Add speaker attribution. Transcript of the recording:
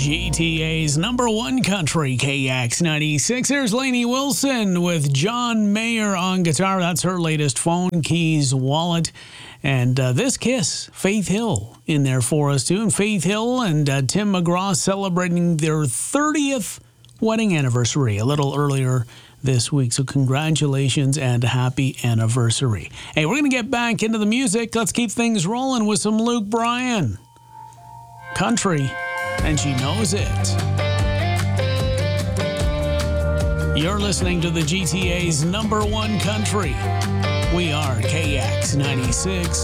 Speaker 1: GTA's number one country, KX96. There's Lainey Wilson with John Mayer on guitar. That's her latest Phone Keys Wallet. And this Kiss, Faith Hill in there for us too. And Faith Hill and Tim McGraw celebrating their 30th wedding anniversary a little earlier this week. So congratulations and happy anniversary. Hey, we're going to get back into the music. Let's keep things rolling with some Luke Bryan. Country, and she knows it. You're listening to the GTA's number one country. We are KX96.